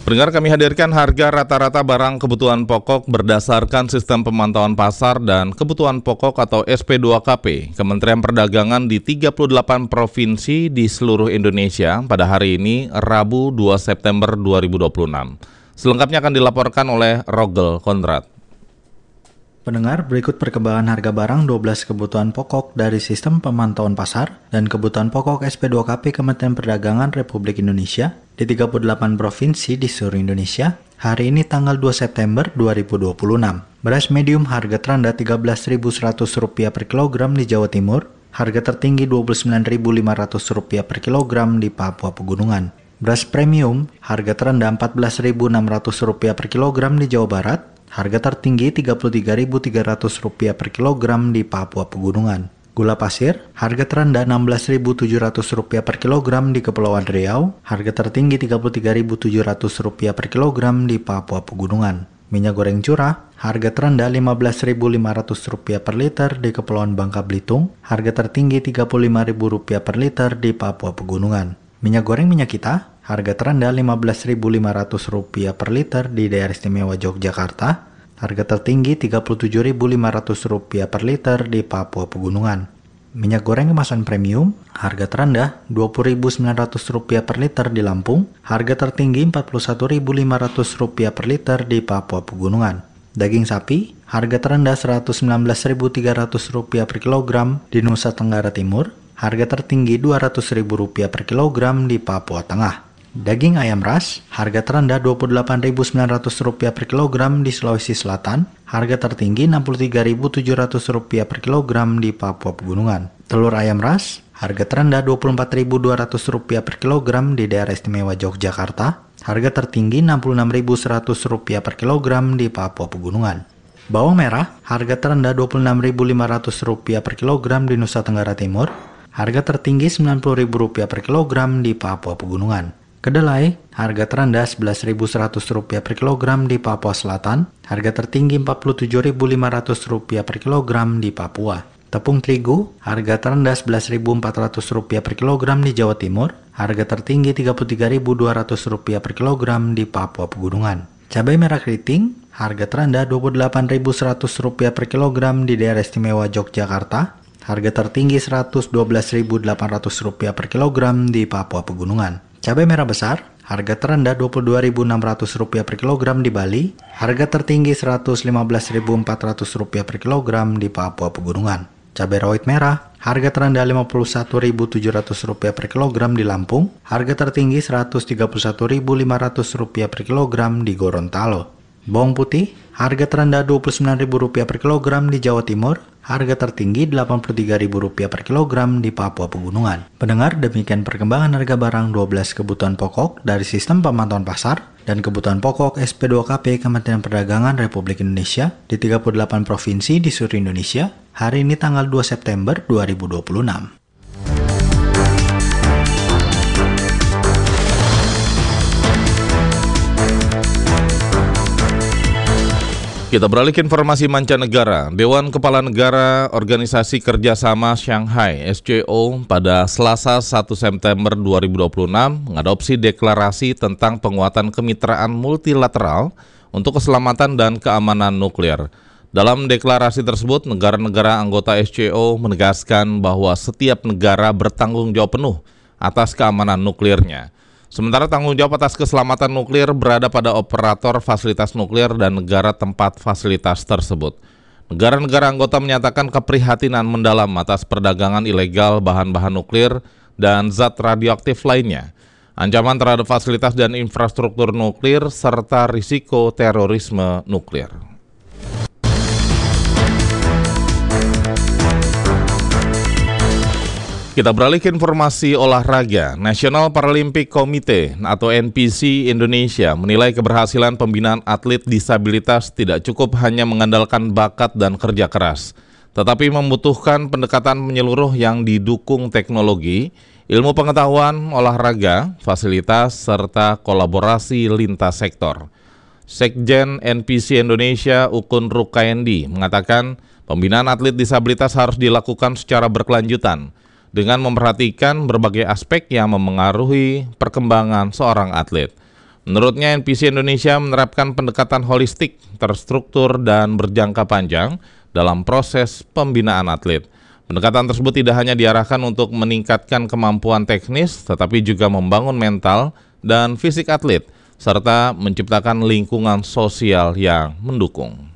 Pendengar, kami hadirkan harga rata-rata barang kebutuhan pokok berdasarkan sistem pemantauan pasar dan kebutuhan pokok atau SP2KP Kementerian Perdagangan di 38 provinsi di seluruh Indonesia pada hari ini, Rabu 2 September 2026. Selengkapnya akan dilaporkan oleh Rogel Konrad. Pendengar, berikut perkembangan harga barang 12 kebutuhan pokok dari sistem pemantauan pasar dan kebutuhan pokok SP2KP Kementerian Perdagangan Republik Indonesia di 38 provinsi di seluruh Indonesia hari ini tanggal 2 September 2026. Beras medium harga terendah Rp13.100 per kilogram di Jawa Timur, harga tertinggi Rp29.500 per kilogram di Papua Pegunungan. Beras premium harga terendah Rp14.600 per kilogram di Jawa Barat, harga tertinggi Rp33.300 per kilogram di Papua Pegunungan. Gula pasir, harga terendah Rp16.700 per kilogram di Kepulauan Riau, harga tertinggi Rp33.700 per kilogram di Papua Pegunungan. Minyak goreng curah, harga terendah Rp15.500 per liter di Kepulauan Bangka Belitung, harga tertinggi Rp35.000 per liter di Papua Pegunungan. Minyak goreng minyak kita, harga terendah Rp15.500 per liter di Daerah Istimewa Yogyakarta, harga tertinggi Rp37.500 per liter di Papua Pegunungan. Minyak goreng kemasan premium, harga terendah Rp20.900 per liter di Lampung, harga tertinggi Rp41.500 per liter di Papua Pegunungan. Daging sapi, harga terendah Rp119.300 per kilogram di Nusa Tenggara Timur, harga tertinggi Rp200.000 per kilogram di Papua Tengah. Daging ayam ras, harga terendah Rp28.900 per kilogram di Sulawesi Selatan, harga tertinggi Rp63.700 per kilogram di Papua Pegunungan. Telur ayam ras, harga terendah Rp24.200 per kilogram di Daerah Istimewa Yogyakarta, harga tertinggi Rp66.100 per kilogram di Papua Pegunungan. Bawang merah, harga terendah Rp26.500 per kilogram di Nusa Tenggara Timur, harga tertinggi Rp90.000 per kilogram di Papua Pegunungan. Kedelai, harga terendah Rp11.100 per kilogram di Papua Selatan, harga tertinggi Rp47.500 per kilogram di Papua. Tepung terigu, harga terendah Rp11.400 per kilogram di Jawa Timur, harga tertinggi Rp33.200 per kilogram di Papua Pegunungan. Cabai merah keriting, harga terendah Rp28.100 per kilogram di Daerah Istimewa Yogyakarta, harga tertinggi Rp112.800 per kilogram di Papua Pegunungan. Cabai merah besar, harga terendah Rp22.600 per kilogram di Bali, harga tertinggi Rp115.400 per kilogram di Papua Pegunungan. Cabai rawit merah, harga terendah Rp51.700 per kilogram di Lampung, harga tertinggi Rp131.500 per kilogram di Gorontalo. Bawang putih, harga terendah Rp29.000 per kilogram di Jawa Timur, harga tertinggi Rp83.000 per kilogram di Papua Pegunungan. Pendengar, demikian perkembangan harga barang 12 kebutuhan pokok dari sistem pemantauan pasar dan kebutuhan pokok SP2KP Kementerian Perdagangan Republik Indonesia di 38 provinsi di seluruh Indonesia hari ini tanggal 2 September 2026. Kita beralih ke informasi mancanegara. Dewan Kepala Negara Organisasi Kerjasama Shanghai (SCO) pada Selasa 1 September 2026 mengadopsi deklarasi tentang penguatan kemitraan multilateral untuk keselamatan dan keamanan nuklir. Dalam deklarasi tersebut, negara-negara anggota SCO menegaskan bahwa setiap negara bertanggung jawab penuh atas keamanan nuklirnya. Sementara tanggung jawab atas keselamatan nuklir berada pada operator fasilitas nuklir dan negara tempat fasilitas tersebut. Negara-negara anggota menyatakan keprihatinan mendalam atas perdagangan ilegal bahan-bahan nuklir dan zat radioaktif lainnya, ancaman terhadap fasilitas dan infrastruktur nuklir, serta risiko terorisme nuklir. Kita beralih ke informasi olahraga. National Paralympic Committee atau NPC Indonesia menilai keberhasilan pembinaan atlet disabilitas tidak cukup hanya mengandalkan bakat dan kerja keras, tetapi membutuhkan pendekatan menyeluruh yang didukung teknologi, ilmu pengetahuan, olahraga, fasilitas, serta kolaborasi lintas sektor. Sekjen NPC Indonesia Ukun Rukaendi mengatakan pembinaan atlet disabilitas harus dilakukan secara berkelanjutan, dengan memperhatikan berbagai aspek yang memengaruhi perkembangan seorang atlet. Menurutnya, NPC Indonesia menerapkan pendekatan holistik, terstruktur, dan berjangka panjang dalam proses pembinaan atlet. Pendekatan tersebut tidak hanya diarahkan untuk meningkatkan kemampuan teknis, tetapi juga membangun mental dan fisik atlet, serta menciptakan lingkungan sosial yang mendukung.